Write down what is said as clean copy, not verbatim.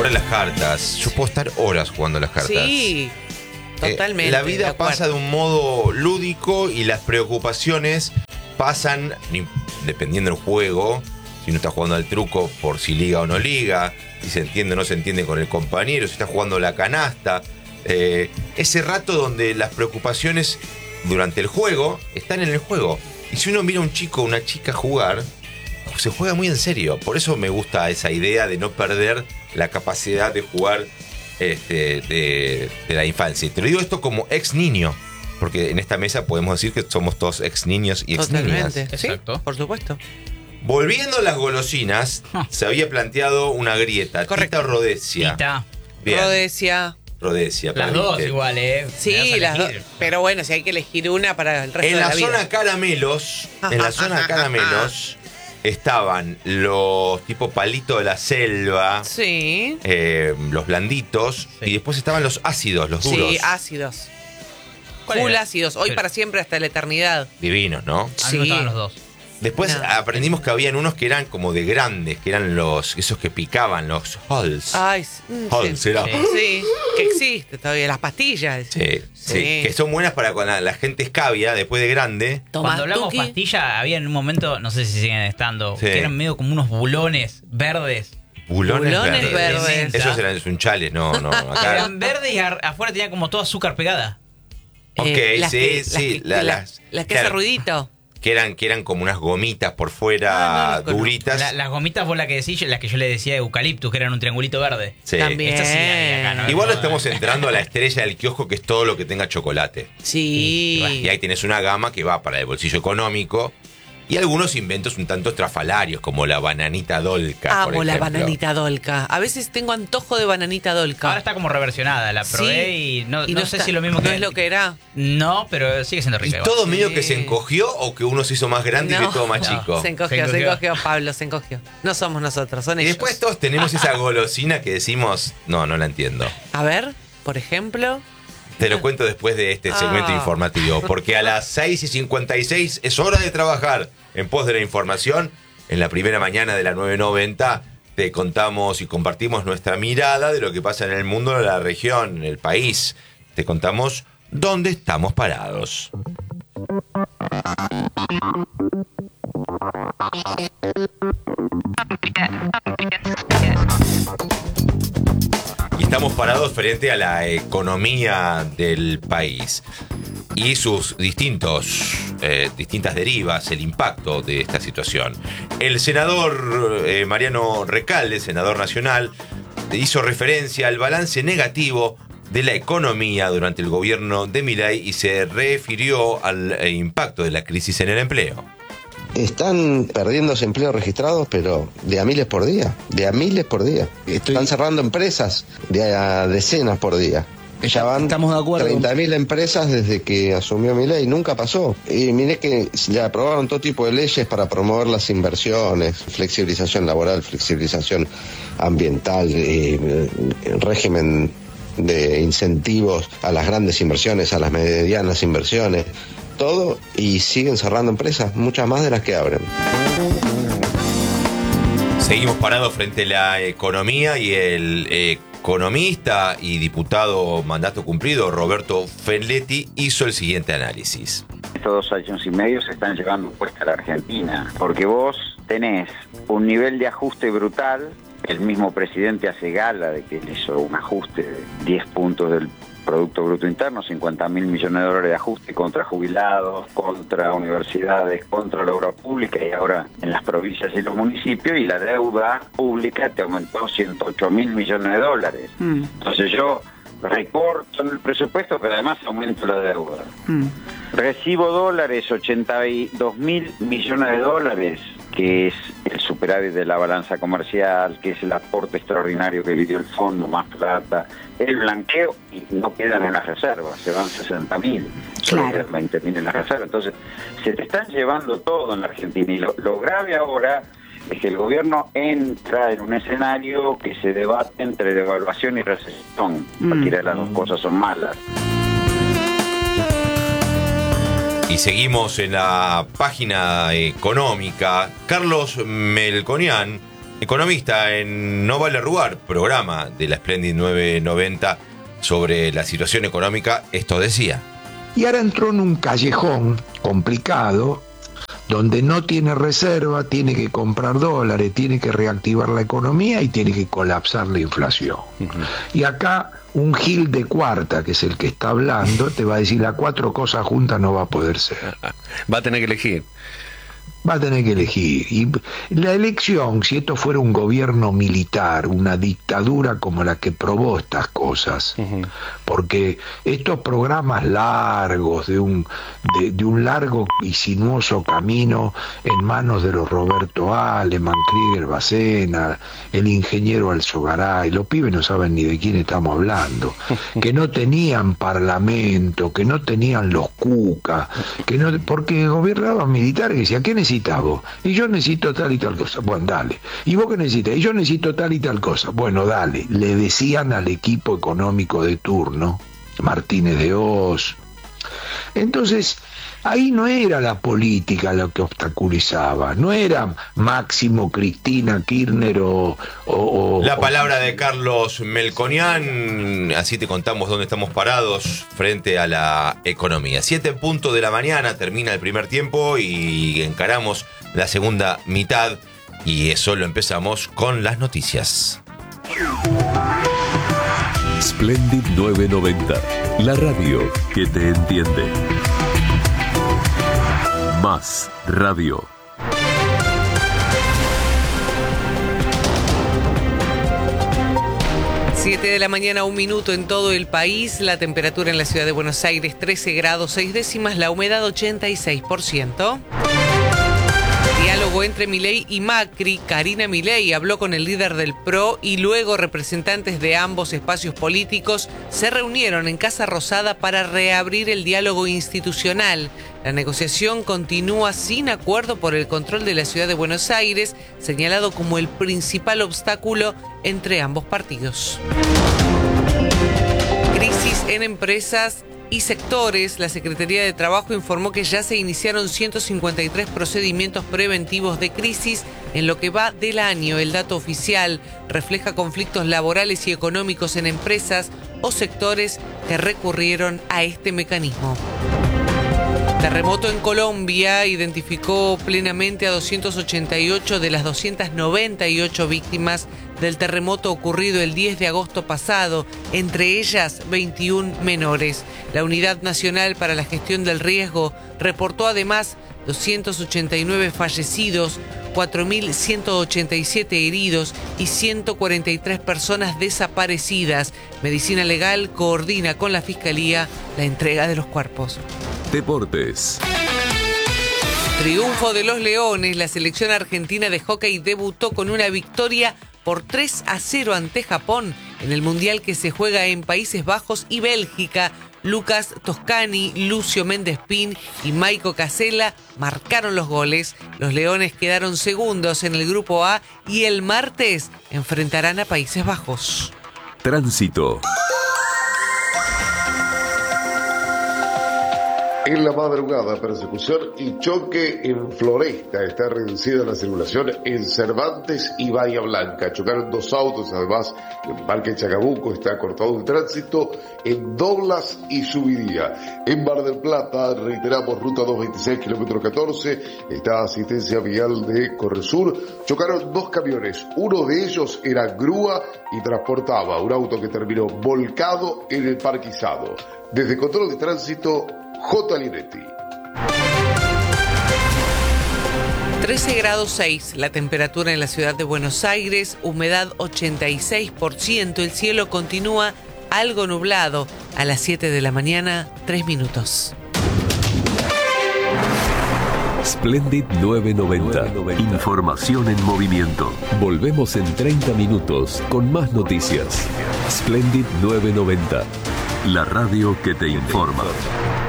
jugar a las cartas. Yo puedo estar horas jugando a las cartas. Sí, totalmente. La vida pasa de un modo lúdico y las preocupaciones pasan, dependiendo del juego, si uno está jugando al truco por si liga o no liga, si se entiende o no se entiende con el compañero, si está jugando la canasta. Ese rato donde las preocupaciones durante el juego están en el juego. Y si uno mira a un chico o una chica jugar, se juega muy en serio. Por eso me gusta esa idea de no perder la capacidad de jugar de la infancia. Y te lo digo esto como ex niño, porque en esta mesa podemos decir que somos todos ex niños y ex niñas. Exacto. Sí, por supuesto. Volviendo a las golosinas, se había planteado una grieta. Correcto. Tita o Rodesia. Tita. Bien. Rodesia. Las dos igual, Sí, Me las vas a dos. elegir. Pero bueno, si hay que elegir una para el resto En de la la vida. zona caramelos, estaban los tipo palito de la selva, Sí. los blanditos, Sí. y después estaban los ácidos, los duros. Sí, ácidos. ¿Cuál Full era? ácidos. Hoy Pero- para siempre hasta la eternidad. Divinos, ¿no? A mí Sí. me gustaban los dos. Después No. aprendimos que habían unos que eran como de grandes, que eran esos que picaban, los Halls. Ay, Halls, sí. era. Sí. Sí, que existe todavía. Las pastillas. Sí, sí, que son buenas para cuando la gente escabia después de grande. Tomás Cuando hablamos Tuki. pastilla, había en un momento, no sé si siguen estando, Sí. que eran medio como unos bulones verdes. Bulones Bulones verdes. verdes. Esos eran sunchales, no, acá. Eran verdes y afuera tenían como todo azúcar pegada. Ok, Las sí, que- sí. las que hace claro, ruidito. que eran como unas gomitas por fuera, Ah, no las conozco. duritas. Las gomitas, vos la que decís, las que yo le decía de eucaliptus, que eran un triangulito verde. Sí. También. Estas sí hay acá, ¿no? Igual lo estamos entrando a la estrella del kiosco, que es todo lo que tenga chocolate. Sí. Y ahí tenés una gama que va para el bolsillo económico. Y algunos inventos un tanto estrafalarios, como la bananita dolca. por Amo la ejemplo. bananita dolca. A veces tengo antojo de bananita dolca. Ahora está como reversionada, la probé Sí. y no sé está- si lo mismo no que... es lo que era. No, pero sigue siendo Y rica. igual. todo Sí. medio que se encogió, o que uno se hizo más grande y No. que todo más No. chico. Se encogió, Pablo, se encogió. No somos nosotros, son Y ellos. después todos tenemos esa golosina que decimos, no la entiendo. A ver, por ejemplo. Te lo cuento después de este segmento Ah. informativo, porque a las 6:56 es hora de trabajar en pos de la información. En la primera mañana de la 990 te contamos y compartimos nuestra mirada de lo que pasa en el mundo, en la región, en el país. Te contamos dónde estamos parados. Y estamos parados frente a la economía del país y sus distintas derivas, el impacto de esta situación. El senador Mariano Recalde, senador nacional, hizo referencia al balance negativo de la economía durante el gobierno de Milei y se refirió al impacto de la crisis en el empleo. Están perdiéndose empleos registrados, pero de a miles por día. Están cerrando empresas de a decenas por día. Ya van Estamos de acuerdo. 30.000 empresas desde que asumió Milei, nunca pasó. Y mire que le aprobaron todo tipo de leyes para promover las inversiones, flexibilización laboral, flexibilización ambiental, régimen de incentivos a las grandes inversiones, a las medianas inversiones, todo, y siguen cerrando empresas, muchas más de las que abren. Seguimos parados frente a la economía y el economista y diputado mandato cumplido Roberto Feletti hizo el siguiente análisis. Estos 2 años y medio se están llevando puesta a la Argentina, porque vos tenés un nivel de ajuste brutal. El mismo presidente hace gala de que él hizo un ajuste de 10 puntos del Producto Bruto Interno, 50.000 millones de dólares de ajuste contra jubilados, contra universidades, contra la obra pública y ahora en las provincias y los municipios, y la deuda pública te aumentó 108.000 millones de dólares. Entonces yo recorto en el presupuesto, pero además aumento la deuda. Recibo dólares, 82.000 millones de dólares, que es el superávit de la balanza comercial, que es el aporte extraordinario que pidió el fondo, más plata, el blanqueo, y no quedan en las reservas, se van 60.000, solo Claro. quedan 20.000 en las reservas. Entonces, se te están llevando todo en la Argentina, y lo grave ahora es que el gobierno entra en un escenario que se debate entre devaluación y recesión. Cualquiera de las dos cosas son malas. Y seguimos en la página económica. Carlos Melconian economista en No Vale Arrugar, programa de la Splendid 990 sobre la situación económica, esto decía. Y ahora entró en un callejón complicado, donde no tiene reserva, tiene que comprar dólares, tiene que reactivar la economía y tiene que colapsar la inflación. Y acá un Gil de cuarta, que es el que está hablando, te va a decir las 4 cosas juntas no va a poder ser. Va a tener que elegir. Va a tener que elegir. Y la elección, si esto fuera un gobierno militar, una dictadura como la que probó estas cosas, porque estos programas largos, de un largo y sinuoso camino en manos de los Roberto Aleman, Krieger Bacena, el ingeniero Alzogaray, los pibes no saben ni de quién estamos hablando, que no tenían parlamento, que no tenían los cuca, porque gobernaban militares que decían, ¿qué necesitas vos? Y yo necesito tal y tal cosa. Bueno, dale. ¿Y vos qué necesitas? Y yo necesito tal y tal cosa. Bueno, dale. Le decían al equipo económico de turno, Martínez de Oz. Entonces, ahí no era la política lo que obstaculizaba, no era Máximo, Cristina Kirchner o la palabra de Carlos Melconian, así te contamos dónde estamos parados frente a la economía. 7:00 de la mañana, termina el primer tiempo y encaramos la segunda mitad, y eso lo empezamos con las noticias. Splendid 990, la radio que te entiende. Más radio. 7 de la mañana, 1 minuto en todo el país. La temperatura en la ciudad de Buenos Aires, 13 grados 6 décimas. La humedad, 86%. Diálogo entre Milei y Macri. Karina Milei habló con el líder del PRO y luego representantes de ambos espacios políticos se reunieron en Casa Rosada para reabrir el diálogo institucional. La negociación continúa sin acuerdo por el control de la ciudad de Buenos Aires, señalado como el principal obstáculo entre ambos partidos. Crisis en empresas y sectores. La Secretaría de Trabajo informó que ya se iniciaron 153 procedimientos preventivos de crisis en lo que va del año. El dato oficial refleja conflictos laborales y económicos en empresas o sectores que recurrieron a este mecanismo. Terremoto en Colombia identificó plenamente a 288 de las 298 víctimas del terremoto ocurrido el 10 de agosto pasado, entre ellas 21 menores. La Unidad Nacional para la Gestión del Riesgo reportó además 289 fallecidos, 4.187 heridos y 143 personas desaparecidas. Medicina Legal coordina con la Fiscalía la entrega de los cuerpos. Deportes. Triunfo de los Leones. La selección argentina de hockey debutó con una victoria por 3-0 ante Japón en el Mundial que se juega en Países Bajos y Bélgica. Lucas Toscani, Lucio Méndez Pin y Maico Casella marcaron los goles. Los Leones quedaron segundos en el Grupo A y el martes enfrentarán a Países Bajos. Tránsito. En la madrugada, persecución y choque en Floresta. Está reducida la circulación en Cervantes y Bahía Blanca. Chocaron 2 autos, además en Parque Chacabuco está cortado el tránsito en Doblas y Subidía. En Mar del Plata, reiteramos, ruta 226, kilómetro 14, está asistencia vial de Corresur. Chocaron 2 camiones, uno de ellos era grúa y transportaba un auto que terminó volcado en el parquizado. Desde Control de Tránsito, J. Linetti. 13 grados 6 la temperatura en la ciudad de Buenos Aires, humedad 86%, el cielo continúa algo nublado. A las 7 de la mañana, 3 minutos. Splendid 990. Información en movimiento. Volvemos en 30 minutos con más noticias. Splendid 990. La radio que te informa.